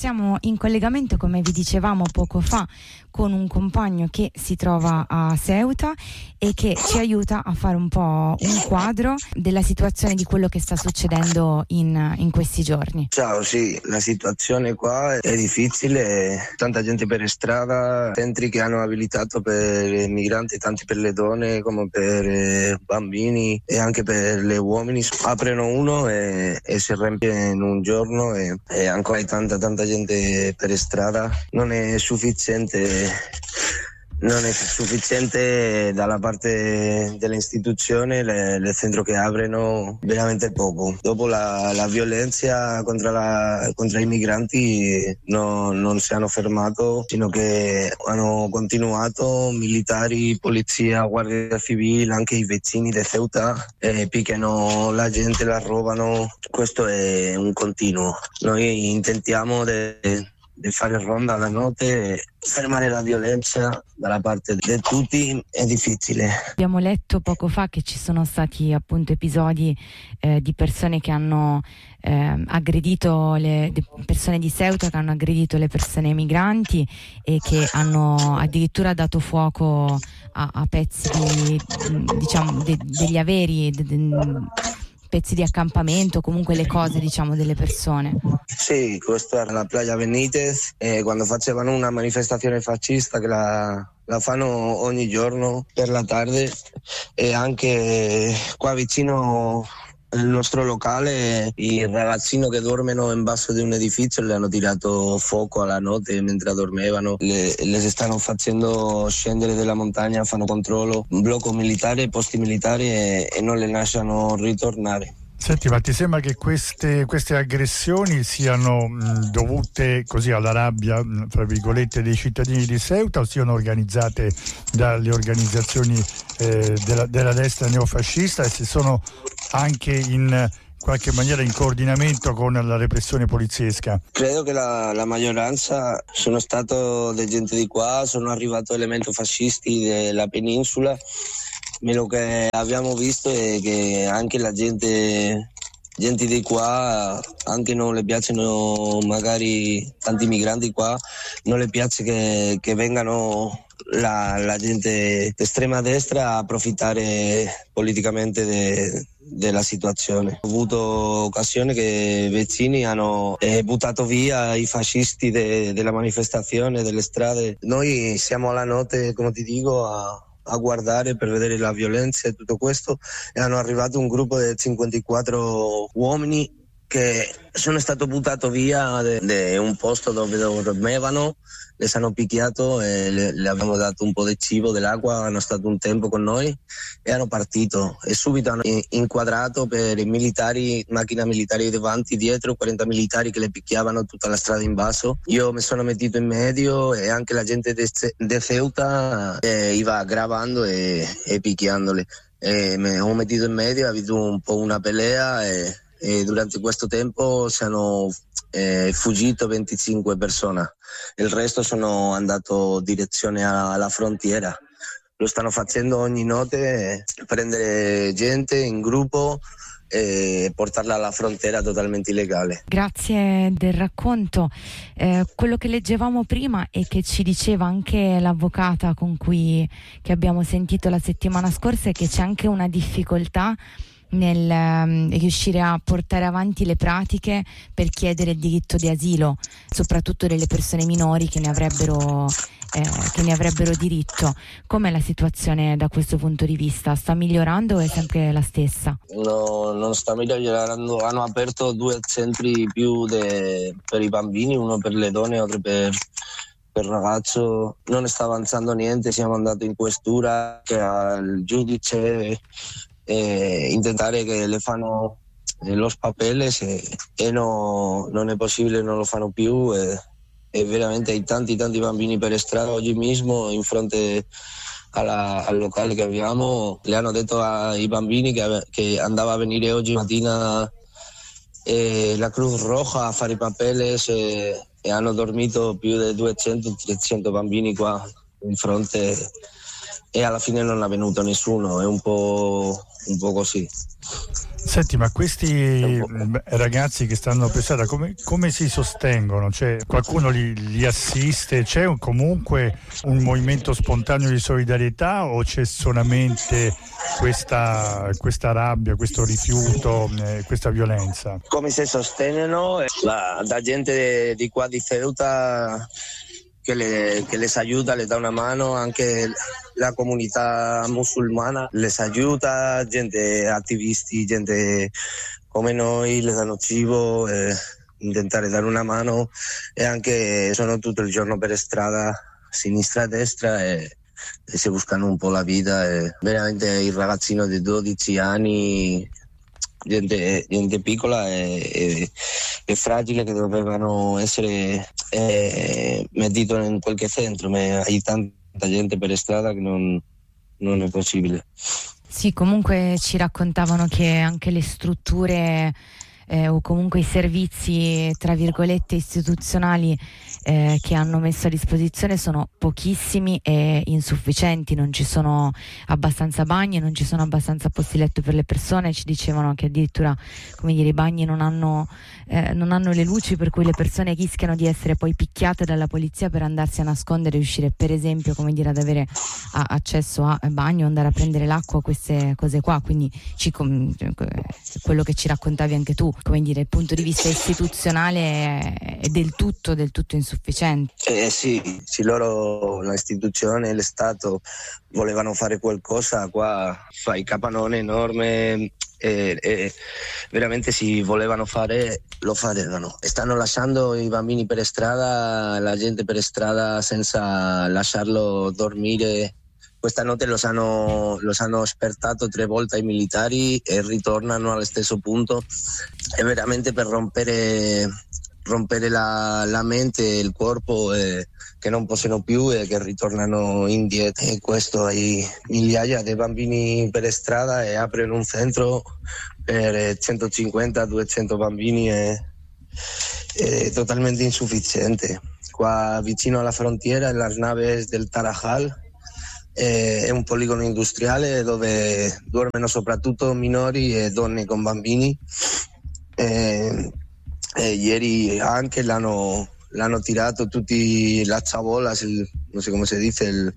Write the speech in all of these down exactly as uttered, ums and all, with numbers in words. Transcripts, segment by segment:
Siamo in collegamento, come vi dicevamo poco fa, con un compagno che si trova a Ceuta e che ci aiuta a fare un po' un quadro della situazione di quello che sta succedendo in, in questi giorni. Ciao, sì, la situazione qua è difficile, tanta gente per strada, centri che hanno abilitato per i migranti, tanti per le donne come per eh, bambini e anche per le uomini. Aprono uno e, e si riempie in un giorno e, e ancora hai tanta tanta gente per strada. Non è sufficiente Non è sufficiente dalla parte dell'istituzione, il centro che aprono veramente poco. Dopo la, la violenza contro, la, contro i migranti no, non si hanno fermato, sino che hanno continuato militari, polizia, guardia civile, anche i vicini di Ceuta, eh, picchiano la gente, la rubano. Questo è un continuo. Noi intentiamo di di fare ronda la notte, fermare la violenza dalla parte di tutti è difficile. Abbiamo letto poco fa che ci sono stati appunto episodi eh, di persone che hanno eh, aggredito le persone di Ceuta, che hanno aggredito le persone migranti e che hanno addirittura dato fuoco a, a pezzi di, diciamo de, degli averi de, de, pezzi di accampamento, comunque le cose, diciamo, delle persone. Sì, questo era la Playa Benitez, eh, quando facevano una manifestazione fascista che la, la fanno ogni giorno per la tarde, e anche qua vicino al nostro locale i ragazzini che dormono in basso di un edificio le hanno tirato fuoco alla notte mentre dormivano, le, le stanno facendo scendere dalla montagna, fanno controllo, un blocco militare, posti militari e, e non le lasciano ritornare. Senti, ma ti sembra che queste, queste aggressioni siano mh, dovute così alla rabbia, mh, fra virgolette, dei cittadini di Ceuta, o siano organizzate dalle organizzazioni eh, della, della destra neofascista, e se sono anche in qualche maniera in coordinamento con la repressione poliziesca? Credo che la, la maggioranza sono stato di gente di qua, sono arrivati elementi fascisti della penisola. Quello che abbiamo visto è che anche la gente, gente di qua, anche non le piacciono magari tanti migranti qua, non le piace che, che vengano la, la gente estrema destra a approfittare politicamente de, della situazione. Ho avuto occasione che i vicini hanno eh, buttato via i fascisti de, della manifestazione, delle strade. Noi siamo alla notte, come ti dico, a a guardare per vedere la violenza e tutto questo, e hanno arrivato un gruppo di cinquantaquattro uomini che sono stato buttato via da un posto dove dormivano, le hanno picchiato e le, le abbiamo dato un po' di cibo, dell'acqua, hanno stato un tempo con noi e hanno partito e subito hanno inquadrato per i militari, macchina militari davanti, dietro, quaranta militari che le picchiavano tutta la strada in basso. Io mi sono mettito in medio e anche la gente di Ceuta eh, iva gravando e, e picchiandole. E mi ho mettito in medio, ho avuto un po' una pelea e e durante questo tempo sono eh, fuggito venticinque persone, il resto sono andato in direzione alla frontiera. Lo stanno facendo ogni notte, prendere gente in gruppo e portarla alla frontiera totalmente illegale. Grazie del racconto. Eh, quello che leggevamo prima e che ci diceva anche l'avvocata con cui che abbiamo sentito la settimana scorsa è che c'è anche una difficoltà nel um, riuscire a portare avanti le pratiche per chiedere il diritto di asilo, soprattutto delle persone minori che ne avrebbero eh, che ne avrebbero diritto. Com'è la situazione da questo punto di vista? Sta migliorando o è sempre la stessa? No, non sta migliorando. Hanno aperto due centri più de, per i bambini, uno per le donne e altro per per il ragazzo. Non sta avanzando niente, siamo andati in questura che al giudice e intentare che le fanno eh, los papeles e, e no, non è possibile, non lo fanno più e, e veramente hai tanti tanti bambini per strada. Oggi mismo in fronte alla, al locale che abbiamo le hanno detto ai bambini che, che andava a venire oggi mattina eh, la Cruz Roja a fare i papeles e, e hanno dormito più di duecento trecento bambini qua in fronte e alla fine non è venuto nessuno, è un po', un po' così. Senti, ma questi ragazzi che stanno per strada come, come si sostengono? Cioè, qualcuno li, li assiste? C'è un, comunque un movimento spontaneo di solidarietà o c'è solamente questa, questa rabbia, questo rifiuto, eh, questa violenza? Come si sostengono? La, la gente di qua di Ceuta che, le, che les aiuta, les dà una mano, anche la comunità musulmana les aiuta, gente attivisti, gente come noi, le danno cibo, eh, intentare dare una mano, e anche sono tutto il giorno per strada, sinistra e destra, e, e si buscano un po' la vita. E veramente il ragazzino di dodici anni, gente, gente piccola e, e, e fragile, che dovevano essere eh, mettiti in qualche centro, ma hai tanta gente per strada che non, non è possibile. Sì, comunque ci raccontavano che anche le strutture eh, o comunque i servizi tra virgolette istituzionali eh, che hanno messo a disposizione sono pochissimi e insufficienti, non ci sono abbastanza bagni, non ci sono abbastanza posti letto per le persone. Ci dicevano che addirittura, come dire, i bagni non hanno, eh, non hanno le luci, per cui le persone rischiano di essere poi picchiate dalla polizia per andarsi a nascondere e riuscire, per esempio, come dire, ad avere a, accesso a bagno, andare a prendere l'acqua, queste cose qua. Quindi ci, com, quello che ci raccontavi anche tu, come dire, il punto di vista istituzionale è, è del tutto del tutto insufficiente. Eh sì, sì, loro, l'istituzione, lo Stato volevano fare qualcosa, qua fa il capannone enorme e, e veramente si volevano fare, lo facevano. Stanno lasciando i bambini per strada, la gente per strada senza lasciarlo dormire. Questa notte los hanno, los hanno spertato tre volte i militari e ritornano allo stesso punto. È veramente per rompere, rompere la, la mente e il corpo, eh, che non possono più e che ritornano indietro. E questo, hai migliaia di bambini per strada e aprono un centro per centocinquanta duecento bambini, è, è totalmente insufficiente. Qua vicino alla frontiera, las naves del Tarajal, è un poligono industriale dove dormono soprattutto minori e donne con bambini. E, e ieri anche l'hanno, l'hanno tirato tutti la ciabolas, il, non so come si dice, il,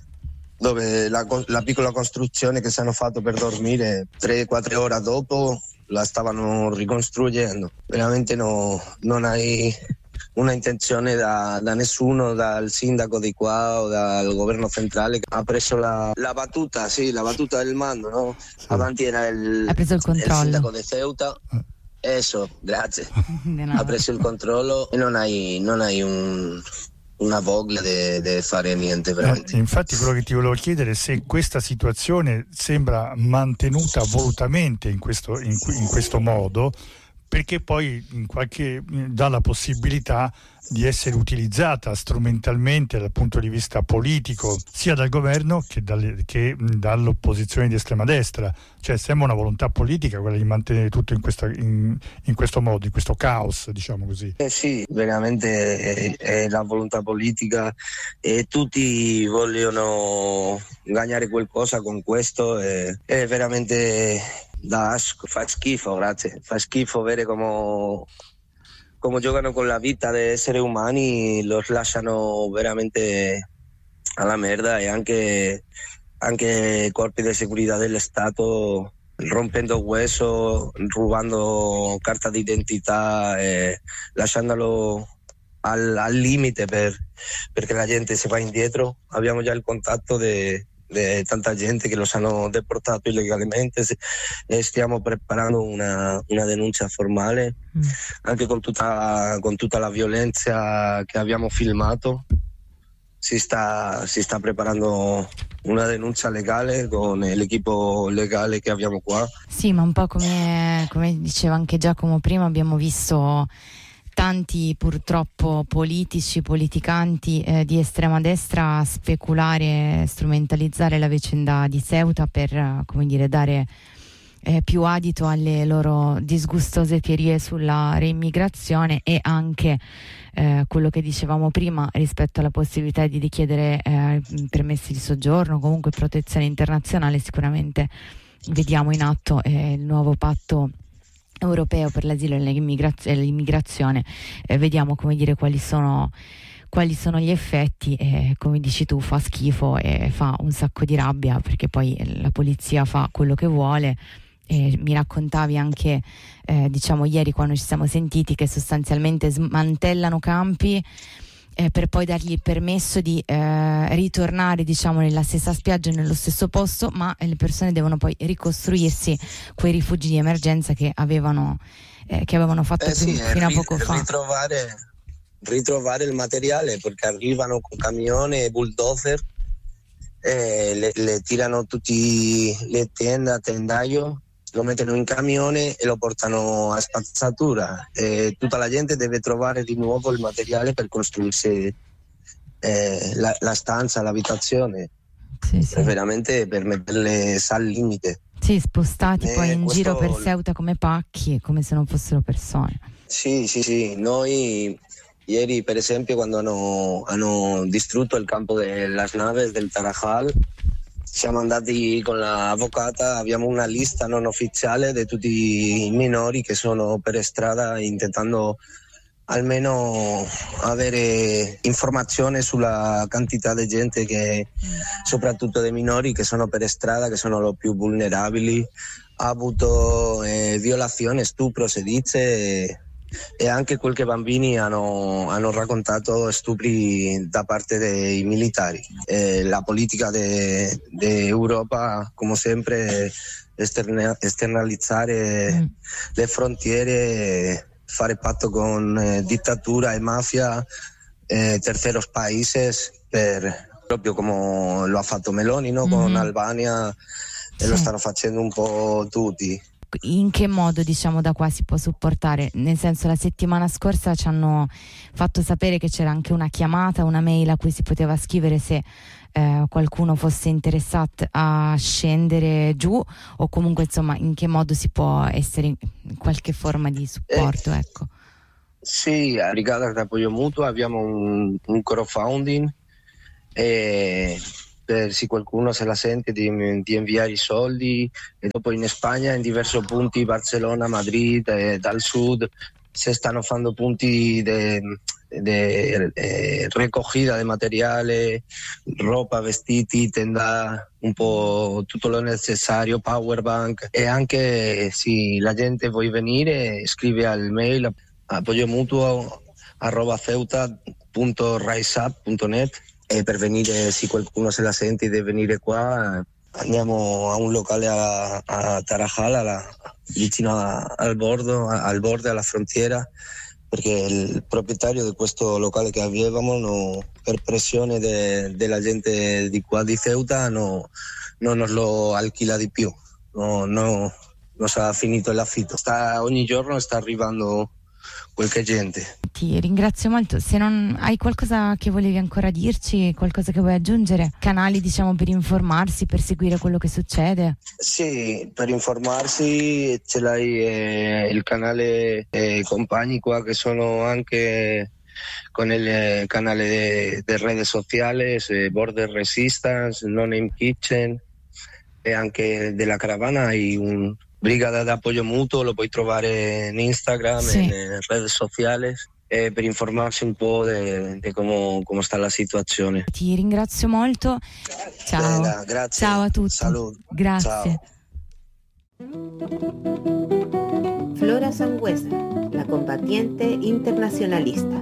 dove la, la piccola costruzione che si hanno fatto per dormire, tre quattro ore dopo la stavano ricostruendo. Veramente no, non hai una intenzione da, da nessuno, dal sindaco di qua o dal governo centrale, che ha preso la, la battuta, sì, la battuta del mando, no? Sì. Avanti era il, ha preso il controllo. Il sindaco di Ceuta. Eso, grazie. Ha preso il controllo e non hai, non hai un, una voglia di fare niente veramente. Eh, infatti quello che ti volevo chiedere è se questa situazione sembra mantenuta volutamente in questo, in, in questo modo, perché poi in qualche, dà la possibilità di essere utilizzata strumentalmente dal punto di vista politico sia dal governo che, dalle, che dall'opposizione di estrema destra. Cioè sembra una volontà politica quella di mantenere tutto in, questa, in, in questo modo, in questo caos, diciamo così. Eh sì, veramente è, è la volontà politica e tutti vogliono guadagnare qualcosa con questo, e, è veramente da asco, fa schifo, grazie, fa schifo vedere come, come giocano con la vita degli esseri umani, los lasciano veramente alla merda, e anche, anche corpi di segurità dello Stato rompendo hueso, rubando carta d'identità e lasciandolo al, al limite per, perché la gente si va indietro. Abbiamo già il contatto di di tanta gente che lo hanno deportato illegalmente e stiamo preparando una, una denuncia formale, mm. anche con tutta, con tutta la violenza che abbiamo filmato. Si sta, si sta preparando una denuncia legale con l'equipo legale che abbiamo qua. Sì, ma un po' come, come diceva anche Giacomo prima, abbiamo visto tanti purtroppo politici, politicanti eh, di estrema destra speculare, strumentalizzare la vicenda di Ceuta per, come dire, dare eh, più adito alle loro disgustose teorie sulla reimmigrazione, e anche eh, quello che dicevamo prima rispetto alla possibilità di richiedere eh, permessi di soggiorno, comunque protezione internazionale. Sicuramente vediamo in atto eh, il nuovo patto europeo per l'asilo e l'immigraz- e l'immigrazione, eh, vediamo, come dire, quali sono quali sono gli effetti, e come dici tu fa schifo e fa un sacco di rabbia, perché poi la polizia fa quello che vuole. E mi raccontavi anche eh, diciamo ieri, quando ci siamo sentiti, che sostanzialmente smantellano campi eh, per poi dargli il permesso di eh, ritornare, diciamo, nella stessa spiaggia, nello stesso posto, ma le persone devono poi ricostruirsi quei rifugi di emergenza che avevano eh, che avevano fatto eh sì, più, fino a ri- poco fa. Ritrovare, ritrovare il materiale, perché arrivano con camioni e bulldozer, eh, le, le tirano tutte le tende a tendaio, lo mettono in camione e lo portano a spazzatura, e tutta la gente deve trovare di nuovo il materiale per costruirsi eh, la, la stanza, l'abitazione. Sì, sì. È veramente per metterle al limite. Sì, spostati Eh, poi in questo- giro per Ceuta come pacchi, come se non fossero persone. Sì, sì, sì. Noi ieri, per esempio, quando hanno, hanno distrutto il campo delle naves del Tarajal, siamo andati con l'avvocata, abbiamo una lista non ufficiale di tutti i minori che sono per strada, intentando almeno avere informazione sulla quantità di gente che, soprattutto dei minori che sono per strada, che sono le più vulnerabili. Ha avuto eh, violazione, stupro, si dice, e, e anche qualche bambini hanno, hanno raccontato stupri da parte dei militari. Eh, la politica dell'Europa, come sempre, esterna- esternalizzare Mm. le frontiere, fare patto con eh, dittatura e mafia, eh, terceros países, per, proprio come lo ha fatto Meloni, no? Con Mhm. Albania, e Sì. lo stanno facendo un po' tutti. In che modo, diciamo, da qua si può supportare? Nel senso, la settimana scorsa ci hanno fatto sapere che c'era anche una chiamata, una mail a cui si poteva scrivere se eh, qualcuno fosse interessato a scendere giù, o comunque, insomma, in che modo si può essere in in qualche forma di supporto, Eh, ecco. Sì, a Brigata d'Appoggio Mutuo abbiamo un, un crowdfunding, e per se qualcuno se la sente di, di inviare i soldi, e dopo in Spagna, in diversi punti, Barcellona, Madrid, eh, dal sud, si stanno facendo punti di eh, recogida di materiale, roba, vestiti, tenda, un po' tutto lo necessario, power bank, e anche se la gente vuole venire scrive al mail appoggio mutuo arroba ceuta punto riseup punto net, e per venire, se qualcuno se la sente di venire qua, andiamo a un locale a, a Tarajal, alla, vicino a, al bordo, a, al borde, alla frontiera, perché il proprietario di questo locale che avevamo, no, per pressione de, della gente di qua di Ceuta, no, non nos lo alquila di più, no, no, non ha finito l'affitto. Sta, ogni giorno sta arrivando qualche gente. Ti ringrazio molto. Se non hai qualcosa che volevi ancora dirci, qualcosa che vuoi aggiungere, canali, diciamo, per informarsi, per seguire quello che succede. Sì, per informarsi ce l'hai eh, il canale eh, compagni qua che sono anche con il eh, canale di redes sociales, eh, Border Resistance, No Name Kitchen, e anche della caravana hai un Brigata d'Appoggio Mutuo, lo puoi trovare in Instagram, Sì. in eh, redes sociales, eh, per informarsi un po' di come, come sta la situazione. Ti ringrazio molto. Ciao. Bene, grazie. Ciao a tutti. Salud. Grazie. Ciao. Flora Sangüesa, la combatiente internacionalista.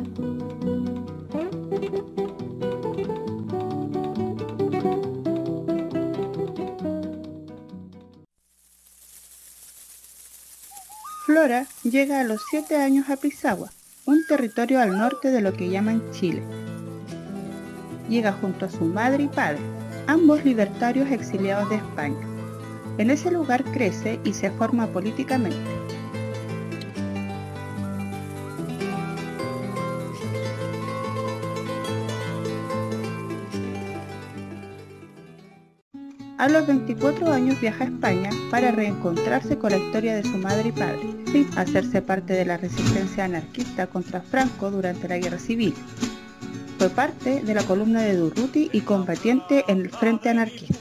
Flora llega a los siete años a Pisagua, un territorio al norte de lo que llaman Chile. Llega junto a su madre y padre, ambos libertarios exiliados de España. En ese lugar crece y se forma políticamente. A los veinticuatro años viaja a España para reencontrarse con la historia de su madre y padre, y hacerse parte de la resistencia anarquista contra Franco durante la Guerra Civil. Fue parte de la columna de Durruti y combatiente en el Frente Anarquista.